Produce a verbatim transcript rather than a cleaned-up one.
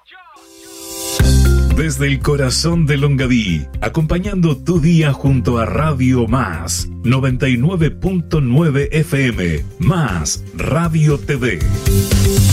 Desde el corazón de Longaví, acompañando tu día junto a Radio Más, noventa y nueve punto nueve F M, Más Radio T V.